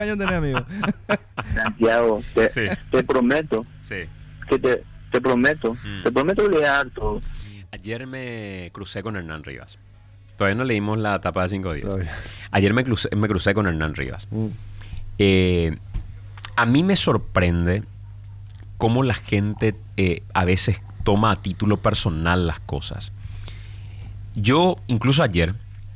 años tenés, amigo? Santiago, Sí, te prometo, sí. que te prometo, te prometo leer todo. Ayer me crucé con Hernán Rivas. Todavía no leímos la etapa de 5 días. Todavía. Ayer me crucé con Hernán Rivas. Mm. A mí me sorprende cómo la gente a veces toma a título personal las cosas. Yo, incluso ayer,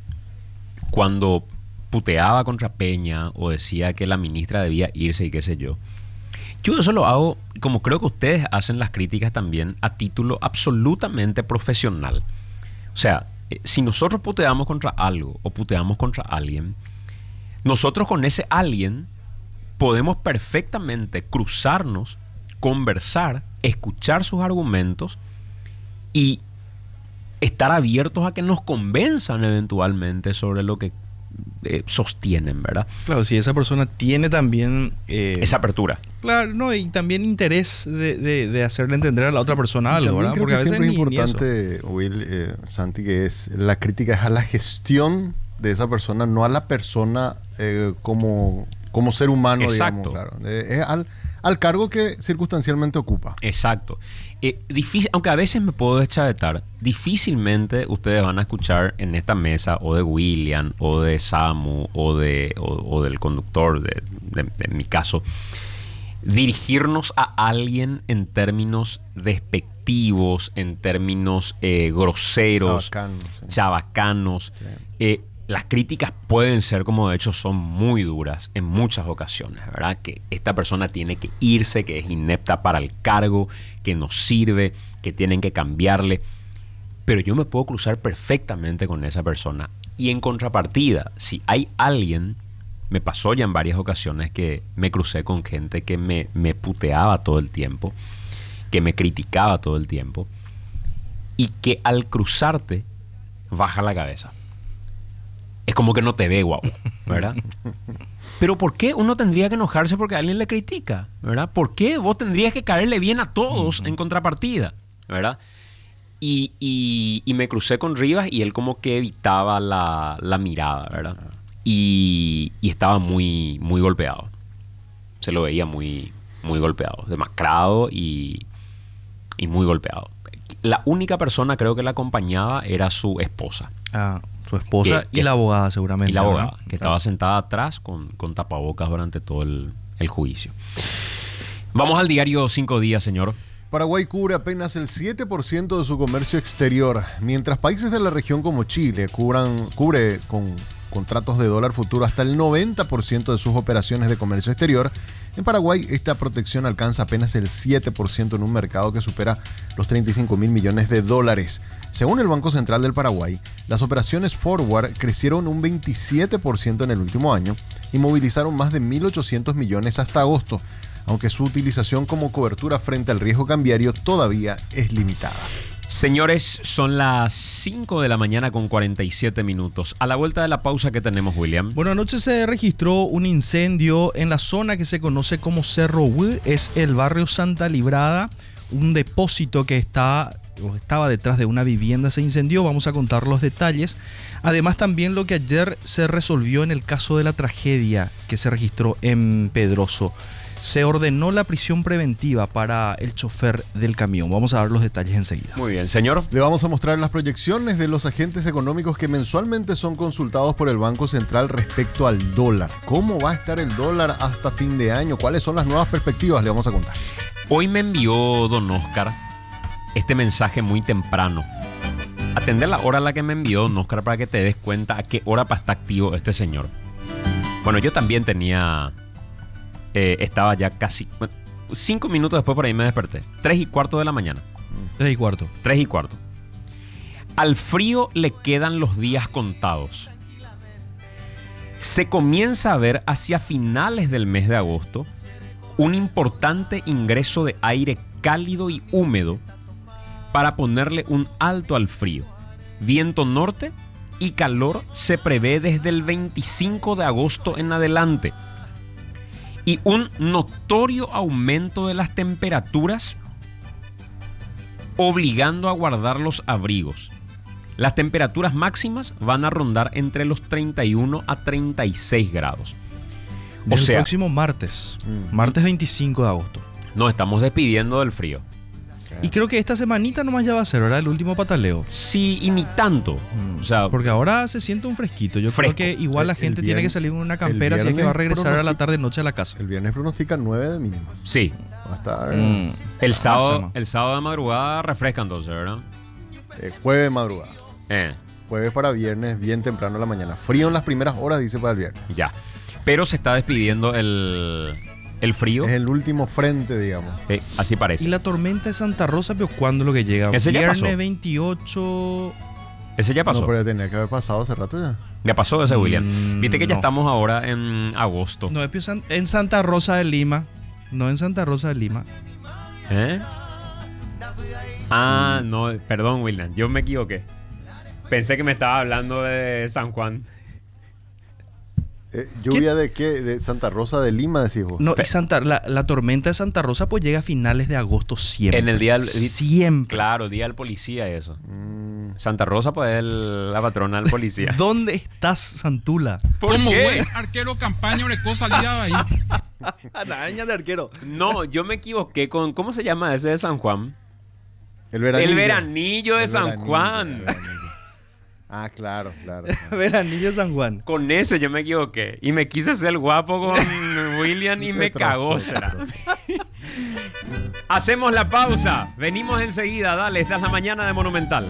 cuando puteaba contra Peña o decía que la ministra debía irse y qué sé yo eso lo hago, como creo que ustedes hacen las críticas también, a título absolutamente profesional. O sea, si nosotros puteamos contra algo o puteamos contra alguien, nosotros con ese alguien podemos perfectamente cruzarnos, conversar, escuchar sus argumentos y estar abiertos a que nos convenzan eventualmente sobre lo que sostienen, ¿verdad? Claro, si esa persona tiene también... esa apertura. Claro, no, y también interés de hacerle entender a la otra persona algo, ¿verdad? Creo que siempre es ni eso. importante, Will, Santi, que es la crítica es a la gestión de esa persona, no a la persona como ser humano, Exacto. digamos. Claro. Es al cargo que circunstancialmente ocupa. Exacto. Difícil, aunque a veces me puedo deschavetar, difícilmente ustedes van a escuchar en esta mesa o de William o de Samu o del conductor, de mi caso, dirigirnos a alguien en términos despectivos, en términos groseros, chabacanos. Sí. Las críticas pueden ser, como de hecho son muy duras en muchas ocasiones, ¿verdad? Que esta persona tiene que irse, que es inepta para el cargo, que no sirve, que tienen que cambiarle. Pero yo me puedo cruzar perfectamente con esa persona. Y en contrapartida, si hay alguien, me pasó ya en varias ocasiones que me crucé con gente que me puteaba todo el tiempo, que me criticaba todo el tiempo, y que al cruzarte baja la cabeza. Es como que no te ve, guau, ¿verdad? Pero ¿por qué uno tendría que enojarse porque alguien le critica, ¿verdad? ¿Por qué vos tendrías que caerle bien a todos en contrapartida, ¿verdad? Y me crucé con Rivas y él como que evitaba la mirada, ¿verdad? Y estaba muy, muy golpeado. Se lo veía muy, muy golpeado, demacrado y muy golpeado. La única persona creo que la acompañaba era su esposa. Su esposa y la abogada seguramente. Y la abogada, ¿verdad? que estaba sentada atrás con tapabocas durante todo el juicio. Vamos al diario 5 días, señor. Paraguay cubre apenas el 7% de su comercio exterior, mientras países de la región como Chile cubre con contratos de dólar futuro hasta el 90% de sus operaciones de comercio exterior. En Paraguay, esta protección alcanza apenas el 7% en un mercado que supera los 35.000 millones de dólares. Según el Banco Central del Paraguay, las operaciones forward crecieron un 27% en el último año y movilizaron más de 1.800 millones hasta agosto, aunque su utilización como cobertura frente al riesgo cambiario todavía es limitada. Señores, son las 5 de la mañana con 47 minutos. A la vuelta de la pausa, ¿qué tenemos, William? Bueno, anoche se registró un incendio en la zona que se conoce como Cerro Huí, es el barrio Santa Librada, un depósito que estaba detrás de una vivienda se incendió. Vamos a contar los detalles. Además, también lo que ayer se resolvió en el caso de la tragedia que se registró en Pedroso. Se ordenó la prisión preventiva para el chofer del camión. Vamos a dar los detalles enseguida. Muy bien, señor. Le vamos a mostrar las proyecciones de los agentes económicos que mensualmente son consultados por el Banco Central respecto al dólar. ¿Cómo va a estar el dólar hasta fin de año? ¿Cuáles son las nuevas perspectivas? Le vamos a contar. Hoy me envió don Oscar este mensaje muy temprano. Atender la hora a la que me envió don Oscar para que te des cuenta a qué hora está activo este señor. Bueno, yo también tenía... estaba ya casi... 5 minutos después por ahí me desperté. 3:15 de la mañana. 3:15. 3:15. Al frío le quedan los días contados. Se comienza a ver hacia finales del mes de agosto un importante ingreso de aire cálido y húmedo para ponerle un alto al frío. Viento norte y calor se prevé desde el 25 de agosto en adelante. Y un notorio aumento de las temperaturas obligando a guardar los abrigos. Las temperaturas máximas van a rondar entre los 31 a 36 grados. El sea, próximo martes. Martes 25 de agosto. nos estamos despidiendo del frío. Y creo que esta semanita nomás ya va a ser, ¿verdad? El último pataleo. Sí, y ni tanto. O sea, Porque ahora se siente un fresquito. Yo Fresco. creo que igual la El gente tiene que viernes- salir con una campera si es que va a regresar a la tarde-noche a la casa. El viernes pronostican 9 de mínimo. sí. Va a estar El sábado, Sama. el sábado de madrugada refresca entonces, ¿verdad? jueves de madrugada. Eh, Jueves para viernes, bien temprano en la mañana. Frío en las primeras horas, dice para el viernes. ya. Pero se está despidiendo el frío. Es el último frente, digamos. Así parece. Y la tormenta de Santa Rosa, pero ¿cuándo es lo que llega? Ese ya Viernes pasó. 28. Ese ya pasó. No, pero ya tenía que haber pasado hace rato ya. Ya pasó ese, William. Viste que ya no. estamos ahora en agosto. No, es en Santa Rosa de Lima. No en Santa Rosa de Lima. ¿Eh? Ah, no, perdón, William. Yo me equivoqué. Pensé que me estaba hablando de San Juan. ¿Lluvia de qué? ¿De Santa Rosa de Lima, decís vos? No, y la tormenta de Santa Rosa pues llega a finales de agosto siempre. En el día del- Siempre. Claro, día del policía y eso. Santa Rosa, pues, es la patrona del policía. ¿Dónde estás, Santula? ¿Por Como qué? buen arquero campaña, una cosa salida de ahí. Araña de arquero. No, yo me equivoqué con... ¿Cómo se llama ese de San Juan? El veranillo. El veranillo de El San veranillo, Juan. el veranillo. Ah, claro, claro. Veranillo San Juan. Con ese yo me equivoqué. Y me quise hacer guapo con William y me cagó. será. Hacemos la pausa. Venimos enseguida. Dale, esta es la mañana de Monumental.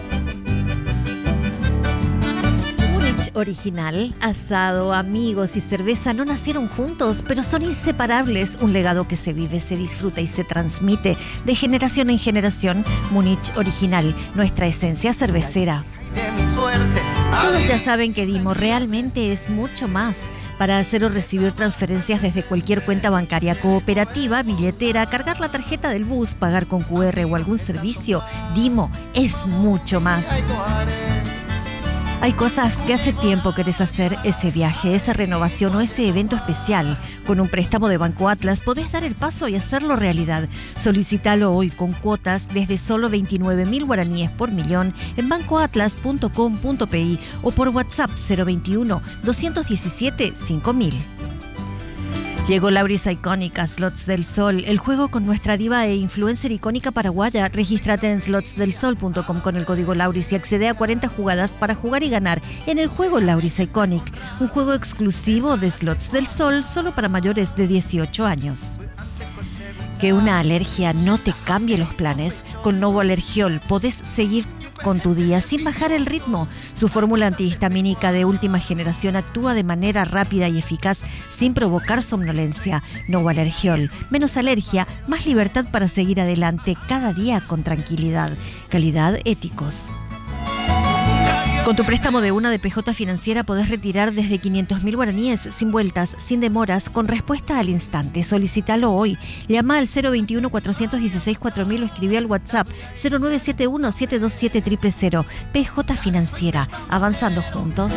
Múnich original, asado, amigos y cerveza no nacieron juntos, pero son inseparables. Un legado que se vive, se disfruta y se transmite de generación en generación. Múnich original, nuestra esencia cervecera. Todos ya saben que Dimo realmente es mucho más. Para hacer o recibir transferencias desde cualquier cuenta bancaria cooperativa, billetera, cargar la tarjeta del bus, pagar con QR o algún servicio, Dimo es mucho más. Hay cosas que hace tiempo querés hacer, ese viaje, esa renovación o ese evento especial. Con un préstamo de Banco Atlas podés dar el paso y hacerlo realidad. Solicítalo hoy con cuotas desde solo 29.000 guaraníes por millón en bancoatlas.com.pi o por WhatsApp 021 217 5000. Llegó Lauris Icónica, Slots del Sol, el juego con nuestra diva e influencer icónica paraguaya. Regístrate en slotsdelsol.com con el código Lauris y accede a 40 jugadas para jugar y ganar en el juego Lauris Iconic, un juego exclusivo de Slots del Sol solo para mayores de 18 años. Que una alergia no te cambie los planes. Con Novo Alergiol podés seguir con tu día sin bajar el ritmo. Su fórmula antihistamínica de última generación actúa de manera rápida y eficaz sin provocar somnolencia. Novo Alergiol. Menos alergia, más libertad para seguir adelante cada día con tranquilidad. Calidad Éticos. Con tu préstamo de una de PJ Financiera podés retirar desde 500.000 guaraníes sin vueltas, sin demoras, con respuesta al instante. Solicítalo hoy. Llama al 021 416 4000 o escribí al WhatsApp 0971 727 000. PJ Financiera. Avanzando juntos.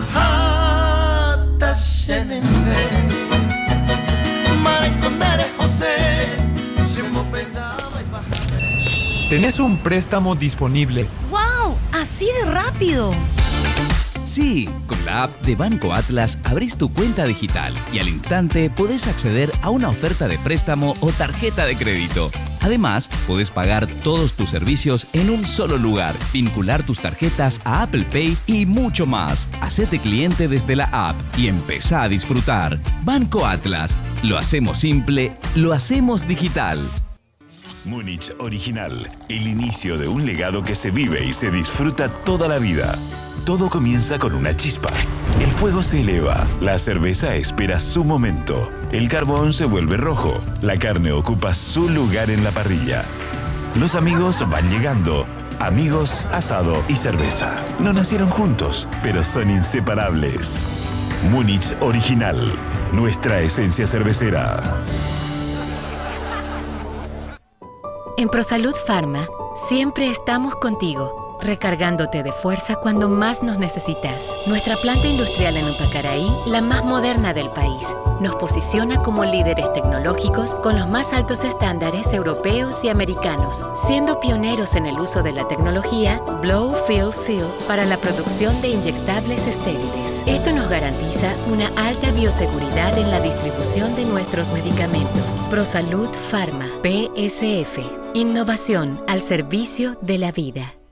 ¿Tenés un préstamo disponible? ¡Wow! ¡Así de rápido! Sí, con la app de Banco Atlas abrís tu cuenta digital y al instante podés acceder a una oferta de préstamo o tarjeta de crédito. Además, podés pagar todos tus servicios en un solo lugar, vincular tus tarjetas a Apple Pay y mucho más. Hacete cliente desde la app y empezá a disfrutar. Banco Atlas. Lo hacemos simple, lo hacemos digital. Múnich Original, el inicio de un legado que se vive y se disfruta toda la vida. Todo comienza con una chispa. El fuego se eleva, la cerveza espera su momento, el carbón se vuelve rojo, la carne ocupa su lugar en la parrilla. Los amigos van llegando. Amigos, asado y cerveza. No nacieron juntos, pero son inseparables. Múnich Original, nuestra esencia cervecera. En ProSalud Pharma, siempre estamos contigo. recargándote de fuerza cuando más nos necesitas. Nuestra planta industrial en Upacaraí, la más moderna del país, nos posiciona como líderes tecnológicos con los más altos estándares europeos y americanos, siendo pioneros en el uso de la tecnología Blow Fill Seal para la producción de inyectables estériles. Esto nos garantiza una alta bioseguridad en la distribución de nuestros medicamentos. ProSalud Pharma, PSF. Innovación al servicio de la vida.